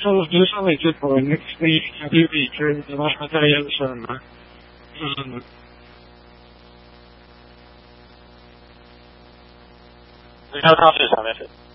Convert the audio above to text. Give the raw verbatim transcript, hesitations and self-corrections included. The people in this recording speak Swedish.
So just only good for next week, have you reached the last material som um, 你看他是啥面试？